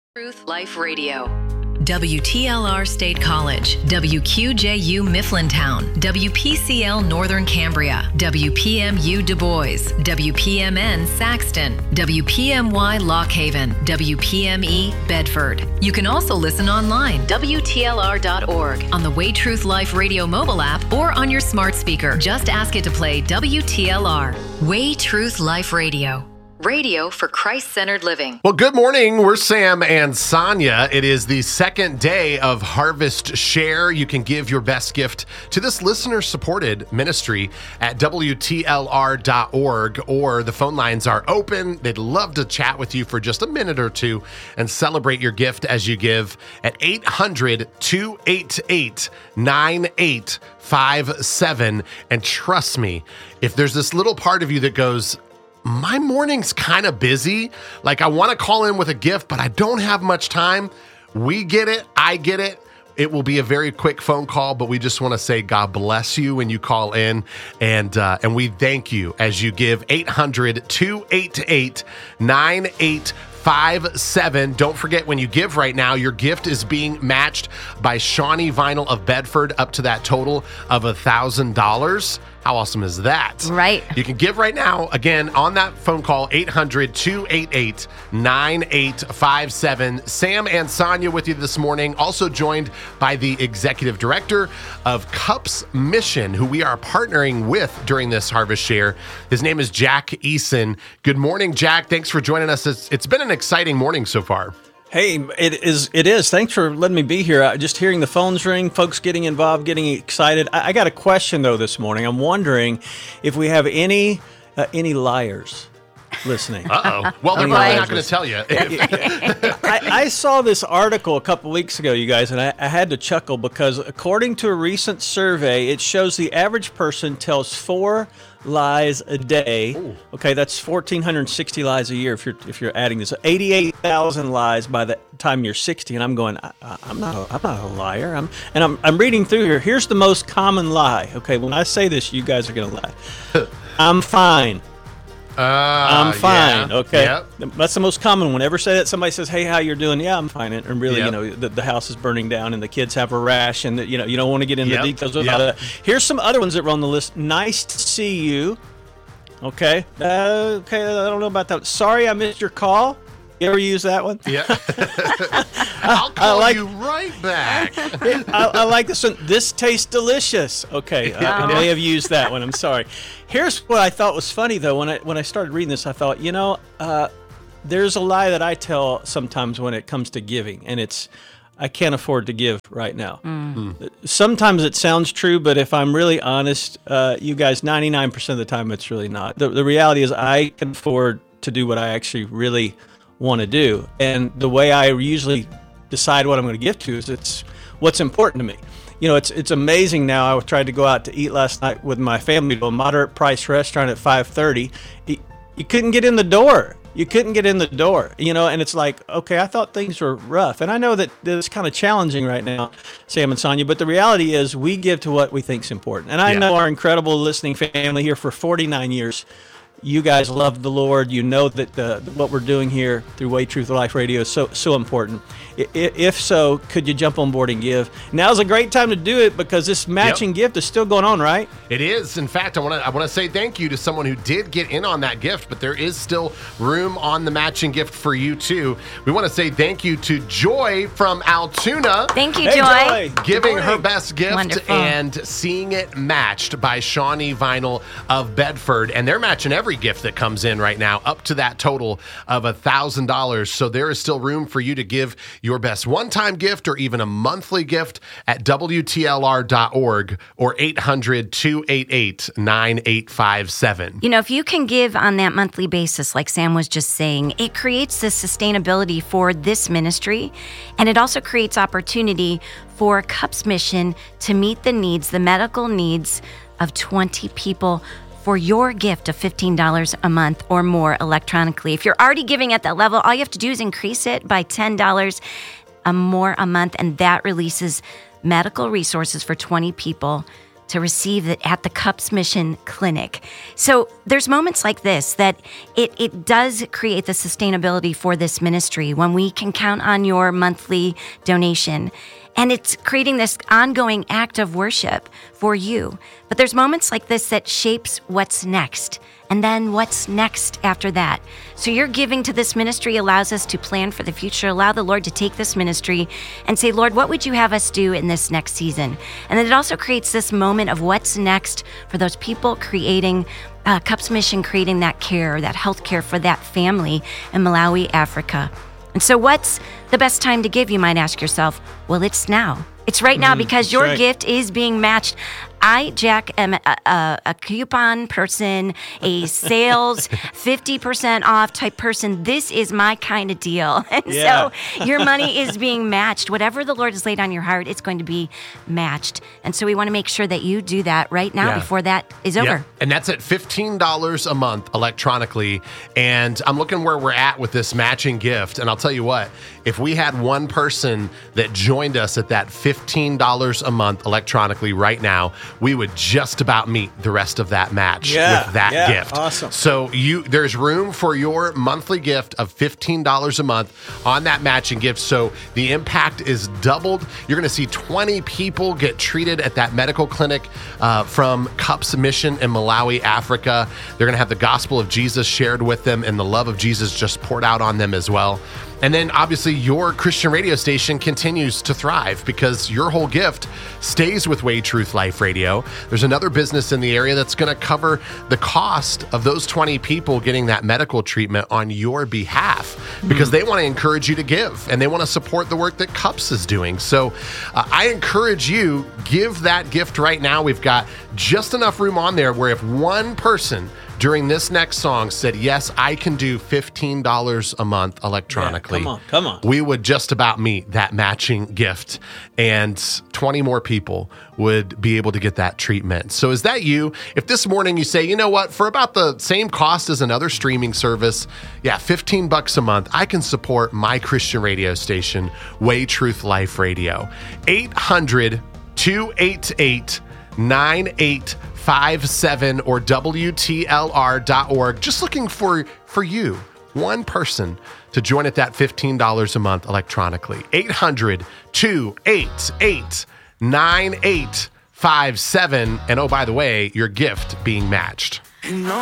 Truth Life Radio. WTLR State College, WQJU Mifflintown, WPCL Northern Cambria, WPMU Du Bois, WPMN Saxton, WPMY Lock Haven, WPME Bedford. You can also listen online, WTLR.org, on the Way Truth Life Radio mobile app, or on your smart speaker. Just ask it to play WTLR. Way Truth Life Radio. Radio for Christ-centered living. Well, good morning. We're Sam and Sonia. It is the second day of Harvest Share. You can give your best gift to this listener-supported ministry at WTLR.org, or the phone lines are open. They'd love to chat with you for just a minute or two and celebrate your gift as you give at 800-288-9857. And trust me, if there's this little part of you that goes, my morning's kind of busy, like I want to call in with a gift, but I don't have much time. We get it. I get it. It will be a very quick phone call, but we just want to say God bless you when you call in, and we thank you as you give 800-288-9857. Don't forget, when you give right now, your gift is being matched by Shawnee Vinyl of Bedford up to that total of $1,000. How awesome is that? Right. You can give right now, again, on that phone call, 800-288-9857. Sam and Sonia with you this morning, also joined by the executive director of Cups Mission, who we are partnering with during this Harvest Share. His name is Jack Eason. Good morning, Jack. Thanks for joining us. It's been an exciting morning so far. Hey, it is. Thanks for letting me be here. Just hearing the phones ring, folks getting involved, getting excited. I got a question, though, this morning. I'm wondering if we have any liars listening. Uh-oh. Well, they're probably not going to tell you. I saw this article a couple weeks ago, you guys, and I had to chuckle because according to a recent survey, it shows the average person tells 4 lies a day. Ooh. Okay, that's 1,460 lies a year if you're adding this. 88,000 lies by the time you're 60, and I'm going, I'm not a liar. I'm reading through here. Here's the most common lie. Okay, when I say this, you guys are going to laugh. I'm fine. I'm fine. Yeah. Okay, yep. That's the most common one. Ever say that? Somebody says, "Hey, how you're doing?" Yeah, I'm fine. And really, yep. The house is burning down, and the kids have a rash, and you don't want to get into details about that. Here's some other ones that were on the list. Nice to see you. Okay. Okay. I don't know about that. Sorry, I missed your call. You ever use that one? Yeah. I'll call you right back. I like this one. This tastes delicious. Okay. I may have used that one. I'm sorry. Here's what I thought was funny, though. When I started reading this, I thought, there's a lie that I tell sometimes when it comes to giving, and it's, I can't afford to give right now. Sometimes it sounds true, but if I'm really honest, you guys, 99% of the time, it's really not. The reality is I can afford to do what I actually really want to do. And the way I usually decide what I'm going to give to is it's what's important to me. It's amazing now. I tried to go out to eat last night with my family to a moderate price restaurant at 5:30. You couldn't get in the door. And it's like, okay, I thought things were rough. And I know that it's kind of challenging right now, Sam and Sonia, but the reality is we give to what we think is important. And I know our incredible listening family here for 49 years. You guys love the Lord. You know that what we're doing here through Way Truth Life Radio is so important. If so, could you jump on board and give? Now's a great time to do it because this matching gift is still going on, right? It is. In fact, I want to say thank you to someone who did get in on that gift, but there is still room on the matching gift for you too. We want to say thank you to Joy from Altoona. Thank you, Joy. Giving her best gift. Wonderful. And seeing it matched by Shawnee Vinyl of Bedford, and they're matching every gift that comes in right now up to that total of $1,000. So there is still room for you to give your best one-time gift or even a monthly gift at WTLR.org or 800-288-9857. If you can give on that monthly basis, like Sam was just saying, it creates this sustainability for this ministry, and it also creates opportunity for Cups Mission to meet the medical needs of 20 people for your gift of $15 a month or more electronically. If you're already giving at that level, all you have to do is increase it by $10 more a month, and that releases medical resources for 20 people to receive it at the Cups Mission Clinic. So there's moments like this that it does create the sustainability for this ministry when we can count on your monthly donation. And it's creating this ongoing act of worship for you. But there's moments like this that shapes what's next. And then what's next after that? So your giving to this ministry allows us to plan for the future, allow the Lord to take this ministry and say, Lord, what would you have us do in this next season? And then it also creates this moment of what's next for those people creating Cups Mission, creating that care, that health care for that family in Malawi, Africa. And so what's the best time to give, you might ask yourself? Well, it's now. It's right now because your gift is being matched. I, Jack, am a coupon person, a sales 50% off type person. This is my kind of deal. And so your money is being matched. Whatever the Lord has laid on your heart, it's going to be matched. And so we want to make sure that you do that right now before that is over. Yeah. And that's at $15 a month electronically. And I'm looking where we're at with this matching gift. And I'll tell you what, if we had one person that joined us at that $15 a month electronically right now, we would just about meet the rest of that match with that gift. Awesome. So there's room for your monthly gift of $15 a month on that matching gift. So the impact is doubled. You're going to see 20 people get treated at that medical clinic from Cups Mission in Malawi, Africa. They're going to have the gospel of Jesus shared with them and the love of Jesus just poured out on them as well. And then obviously your Christian radio station continues to thrive because your whole gift stays with Way Truth Life Radio. There's another business in the area that's going to cover the cost of those 20 people getting that medical treatment on your behalf because they want to encourage you to give and they want to support the work that Cups is doing. So I encourage you, give that gift right now. We've got just enough room on there where if one person during this next song said, yes, I can do $15 a month electronically. Come on. We would just about meet that matching gift and 20 more people would be able to get that treatment. So is that you? If this morning you say, you know what, for about the same cost as another streaming service, $15 a month, I can support my Christian radio station, Way Truth Life Radio. 800-288-9857 or WTLR.org. Just looking for you, one person to join at that $15 a month electronically. 800-288-9857. And oh, by the way, your gift being matched.